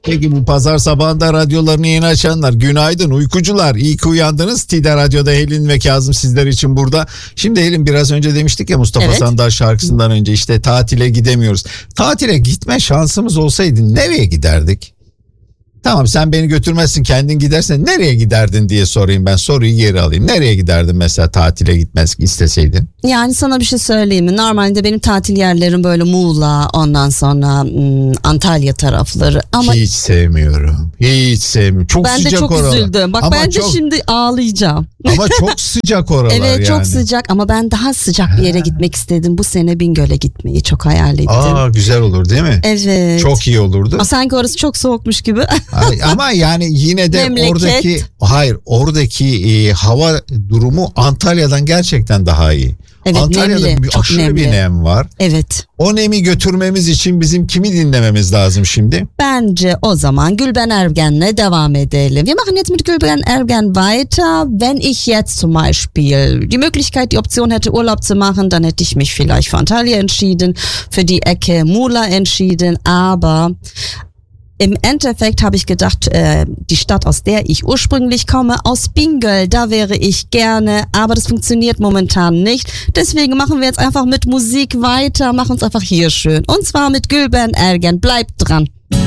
Peki bu pazar sabahında radyolarını yeni açanlar, günaydın uykucular, iyi ki uyandınız. TİDE Radyo'da Helin ve Kazım sizler için burada. Şimdi Helin, biraz önce demiştik ya Mustafa Sandal şarkısından önce, işte tatile gidemiyoruz. Tatile gitme şansımız olsaydı nereye giderdik? Tamam, sen beni götürmezsin, kendin gidersen nereye giderdin diye sorayım, ben soruyu geri alayım. Nereye giderdin mesela tatile gitmek isteseydin? Yani sana bir şey söyleyeyim mi? Normalde benim tatil yerlerim böyle Muğla, ondan sonra Antalya tarafları. Ama hiç sevmiyorum. Hiç sevmiyorum. Çok ben sıcak de çok oralar. üzüldüm. Bak, ama ben de şimdi ağlayacağım. Ama çok sıcak oralar evet, yani. çok sıcak ama ben daha sıcak bir yere gitmek istedim. Bu sene Bingöl'e gitmeyi çok hayal ettim. Güzel olur değil mi? Evet. Çok iyi olurdu. Sanki orası çok soğukmuş gibi. Ama yani yine de Memleket. oradaki hava durumu Antalya'dan gerçekten daha iyi. Evet, Antalya'da nemli, çok aşırı nemli. bir nem var. Evet. O nemi götürmemiz için bizim kimi dinlememiz lazım şimdi? Bence o zaman Gülben Ergen'le devam edelim. Wir machen jetzt mit Gülben Ergen weiter. Wenn ich jetzt zum Beispiel die Möglichkeit, die Option hätte, Urlaub zu machen, dann hätte ich mich vielleicht für Antalya entschieden, für die Ecke Mula entschieden, aber im Endeffekt habe ich gedacht, die Stadt, aus der ich ursprünglich komme, aus Bingöl, da wäre ich gerne, aber das funktioniert momentan nicht. Deswegen machen wir jetzt einfach mit Musik weiter, machen uns einfach hier schön. Und zwar mit Gülben Ergen. Bleibt dran.